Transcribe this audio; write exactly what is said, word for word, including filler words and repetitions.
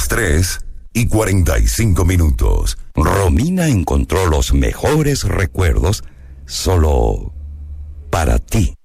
las tres y cuarenta y cinco minutos. Romina encontró los mejores recuerdos solo para ti.